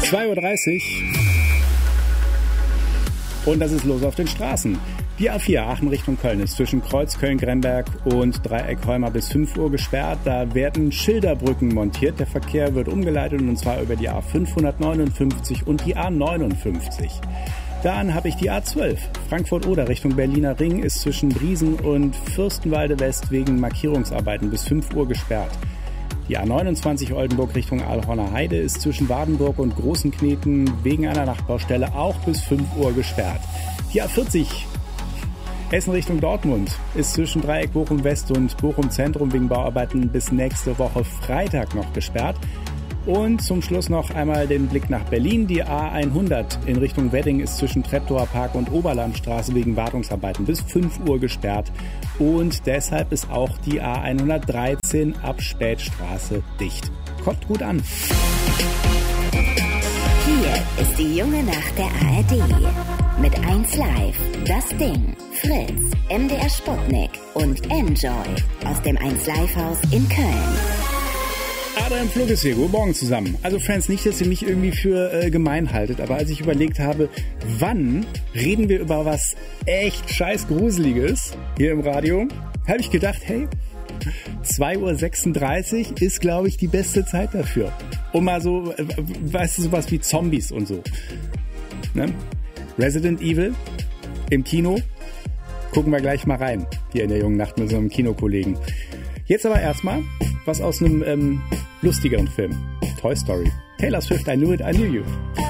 2:30 Uhr und das ist los auf den Straßen. Die A4 Aachen Richtung Köln ist zwischen Kreuz Köln-Grenberg und Dreieck Heuma bis 5 Uhr gesperrt. Da werden Schilderbrücken montiert. Der Verkehr wird umgeleitet und zwar über die A559 und die A59. Dann habe ich die A12. Frankfurt-Oder Richtung Berliner Ring ist zwischen Briesen und Fürstenwalde West wegen Markierungsarbeiten bis 5 Uhr gesperrt. Die A29 Oldenburg Richtung Aalhorner Heide ist zwischen Wardenburg und Großenkneten wegen einer Nachtbaustelle auch bis 5 Uhr gesperrt. Die A40 Essen Richtung Dortmund ist zwischen Dreieck Bochum West und Bochum Zentrum wegen Bauarbeiten bis nächste Woche Freitag noch gesperrt. Und zum Schluss noch einmal den Blick nach Berlin. Die A100 in Richtung Wedding ist zwischen Treptower Park und Oberlandstraße wegen Wartungsarbeiten bis 5 Uhr gesperrt. Und deshalb ist auch die A113 ab Spätstraße dicht. Kommt gut an. Hier ist die junge Nacht der ARD. Mit 1 Live, Das Ding, Fritz, MDR Sputnik und Enjoy aus dem 1 Live Haus in Köln. Adrian Flug ist hier. Guten Morgen zusammen. Also Friends, nicht, dass ihr mich irgendwie für gemein haltet, aber als ich überlegt habe, wann reden wir über was echt scheiß Gruseliges hier im Radio, habe ich gedacht, hey, 2:36 Uhr ist, glaube ich, die beste Zeit dafür. Um mal so, weißt du, sowas wie Zombies und so. Ne? Resident Evil im Kino. Gucken wir gleich mal rein, hier in der jungen Nacht mit so einem Kinokollegen. Jetzt aber erstmal was aus einem lustigeren Film. Toy Story. Taylor Swift, I Knew It, I Knew You.